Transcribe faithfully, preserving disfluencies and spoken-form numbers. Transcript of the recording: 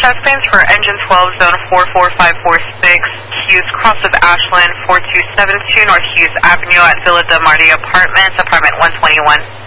Suspects for engine twelve, zone four four five four six, Hughes Cross of Ashland, four two seven two North Hughes Avenue at Villa Del Marti Apartments, apartment one twenty-one.